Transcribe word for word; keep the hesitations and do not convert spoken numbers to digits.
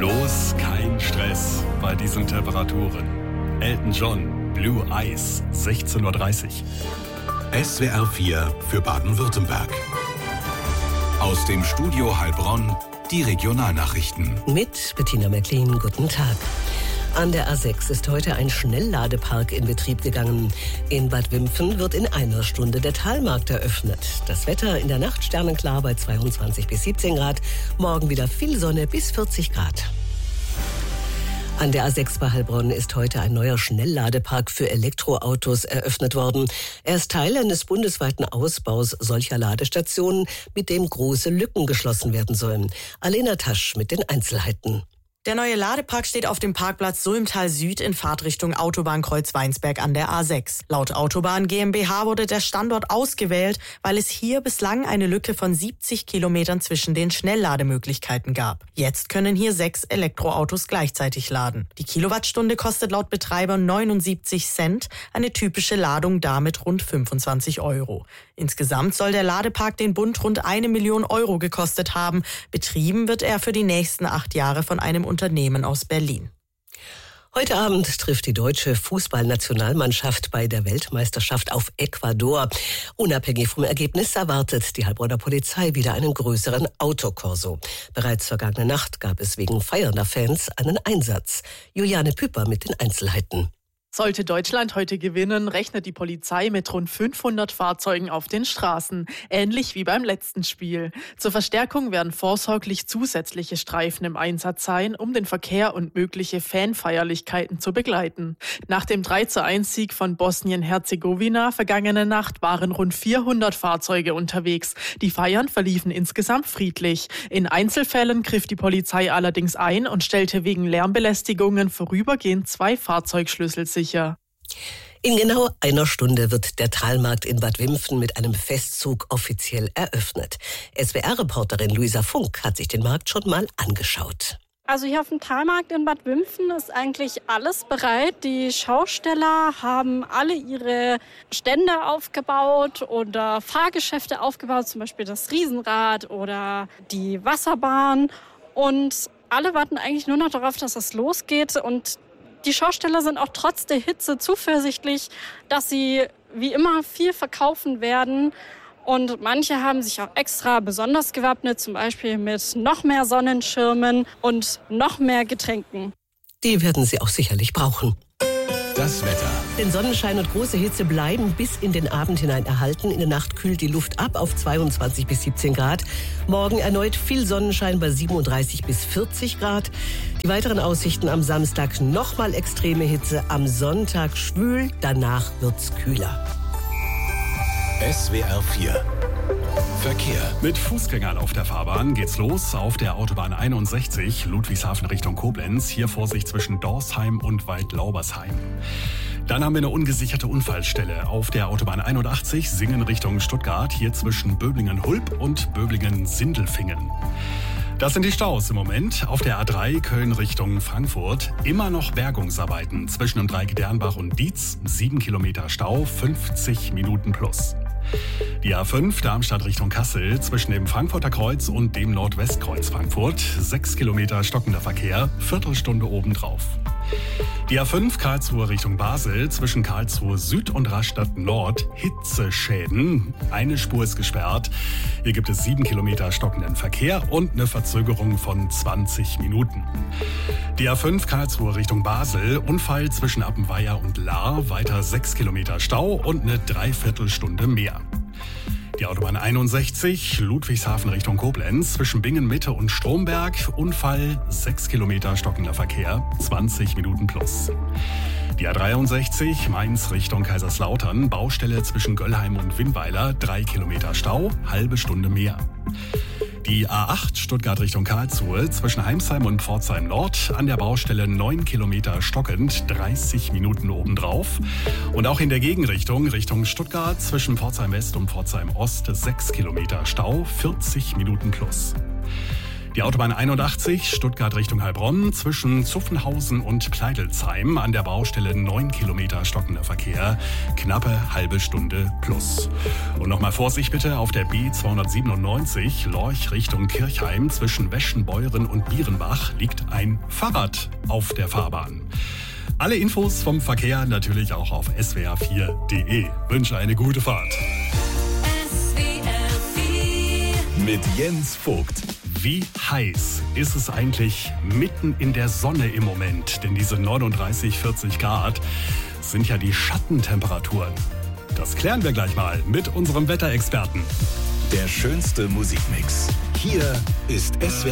Bloß kein Stress bei diesen Temperaturen. Elton John, Blue Eyes, sechzehn Uhr dreißig. S W R vier für Baden-Württemberg. Aus dem Studio Heilbronn die Regionalnachrichten. Mit Bettina Mecklin, guten Tag. An der A sechs ist heute ein Schnellladepark in Betrieb gegangen. In Bad Wimpfen wird in einer Stunde der Talmarkt eröffnet. Das Wetter in der Nacht sternenklar bei zweiundzwanzig bis siebzehn Grad. Morgen wieder viel Sonne bis vierzig Grad. An der A sechs bei Heilbronn ist heute ein neuer Schnellladepark für Elektroautos eröffnet worden. Er ist Teil eines bundesweiten Ausbaus solcher Ladestationen, mit dem große Lücken geschlossen werden sollen. Alena Tasch mit den Einzelheiten. Der neue Ladepark steht auf dem Parkplatz Sulmtal Süd in Fahrtrichtung Autobahnkreuz Weinsberg an der A sechs. Laut Autobahn GmbH wurde der Standort ausgewählt, weil es hier bislang eine Lücke von siebzig Kilometern zwischen den Schnelllademöglichkeiten gab. Jetzt können hier sechs Elektroautos gleichzeitig laden. Die Kilowattstunde kostet laut Betreiber neunundsiebzig Cent, eine typische Ladung damit rund fünfundzwanzig Euro. Insgesamt soll der Ladepark den Bund rund eine Million Euro gekostet haben. Betrieben wird er für die nächsten acht Jahre von einem Unternehmen aus Berlin. Heute Abend trifft die deutsche Fußballnationalmannschaft bei der Weltmeisterschaft auf Ecuador. Unabhängig vom Ergebnis erwartet die Heilbronner Polizei wieder einen größeren Autokorso. Bereits vergangene Nacht gab es wegen feiernder Fans einen Einsatz. Juliane Püpper mit den Einzelheiten. Sollte Deutschland heute gewinnen, rechnet die Polizei mit rund fünfhundert Fahrzeugen auf den Straßen, ähnlich wie beim letzten Spiel. Zur Verstärkung werden vorsorglich zusätzliche Streifen im Einsatz sein, um den Verkehr und mögliche Fanfeierlichkeiten zu begleiten. Nach dem drei zu eins Sieg von Bosnien-Herzegowina vergangene Nacht waren rund vierhundert Fahrzeuge unterwegs. Die Feiern verliefen insgesamt friedlich. In Einzelfällen griff die Polizei allerdings ein und stellte wegen Lärmbelästigungen vorübergehend zwei Fahrzeugschlüssel sicher. In genau einer Stunde wird der Talmarkt in Bad Wimpfen mit einem Festzug offiziell eröffnet. S W R-Reporterin Luisa Funk hat sich den Markt schon mal angeschaut. Also hier auf dem Talmarkt in Bad Wimpfen ist eigentlich alles bereit. Die Schausteller haben alle ihre Stände aufgebaut oder Fahrgeschäfte aufgebaut, zum Beispiel das Riesenrad oder die Wasserbahn. Und alle warten eigentlich nur noch darauf, dass es losgeht. Und die Schausteller sind auch trotz der Hitze zuversichtlich, dass sie wie immer viel verkaufen werden. Und manche haben sich auch extra besonders gewappnet, zum Beispiel mit noch mehr Sonnenschirmen und noch mehr Getränken. Die werden sie auch sicherlich brauchen. Das Wetter. Den Sonnenschein und große Hitze bleiben bis in den Abend hinein erhalten. In der Nacht kühlt die Luft ab auf zweiundzwanzig bis siebzehn Grad. Morgen erneut viel Sonnenschein bei siebenunddreißig bis vierzig Grad. Die weiteren Aussichten am Samstag nochmal extreme Hitze. Am Sonntag schwül, danach wird's kühler. S W R vier. Verkehr. Mit Fußgängern auf der Fahrbahn geht's los auf der Autobahn einundsechzig, Ludwigshafen Richtung Koblenz. Hier Vorsicht zwischen Dorsheim und Waldlaubersheim. Dann haben wir eine ungesicherte Unfallstelle auf der Autobahn einundachtzig, Singen Richtung Stuttgart. Hier zwischen Böblingen-Hulb und Böblingen-Sindelfingen. Das sind die Staus im Moment. Auf der A drei Köln Richtung Frankfurt immer noch Bergungsarbeiten zwischen dem Dreieck Dernbach und Dietz. Sieben Kilometer Stau, fünfzig Minuten plus. Die A fünf Darmstadt Richtung Kassel zwischen dem Frankfurter Kreuz und dem Nordwestkreuz Frankfurt. Sechs Kilometer stockender Verkehr, Viertelstunde obendrauf. Die A fünf Karlsruhe Richtung Basel zwischen Karlsruhe Süd und Rastatt Nord. Hitzeschäden. Eine Spur ist gesperrt. Hier gibt es sieben Kilometer stockenden Verkehr und eine Verzögerung von zwanzig Minuten. Die A fünf Karlsruhe Richtung Basel. Unfall zwischen Appenweier und Lahr. Weiter sechs Kilometer Stau und eine Dreiviertelstunde mehr. Die Autobahn einundsechzig, Ludwigshafen Richtung Koblenz, zwischen Bingen Mitte und Stromberg. Unfall, sechs Kilometer stockender Verkehr, zwanzig Minuten plus. Die A dreiundsechzig, Mainz Richtung Kaiserslautern, Baustelle zwischen Göllheim und Winnweiler, drei Kilometer Stau, halbe Stunde mehr. Die A acht Stuttgart Richtung Karlsruhe zwischen Heimsheim und Pforzheim Nord an der Baustelle neun Kilometer stockend, dreißig Minuten obendrauf. Und auch in der Gegenrichtung Richtung Stuttgart zwischen Pforzheim West und Pforzheim Ost sechs Kilometer Stau, vierzig Minuten plus. Die Autobahn einundachtzig, Stuttgart Richtung Heilbronn, zwischen Zuffenhausen und Pleidelsheim. An der Baustelle neun Kilometer stockender Verkehr. Knappe halbe Stunde plus. Und nochmal Vorsicht bitte auf der B zweihundertsiebenundneunzig, Lorch Richtung Kirchheim. Zwischen Weschenbeuren und Bierenbach liegt ein Fahrrad auf der Fahrbahn. Alle Infos vom Verkehr natürlich auch auf s w r vier punkt d e. Wünsche eine gute Fahrt. S W R vier Mit Jens Vogt. Wie heiß ist es eigentlich mitten in der Sonne im Moment? Denn diese neununddreißig, vierzig Grad sind ja die Schattentemperaturen. Das klären wir gleich mal mit unserem Wetterexperten. Der schönste Musikmix. Hier ist S W R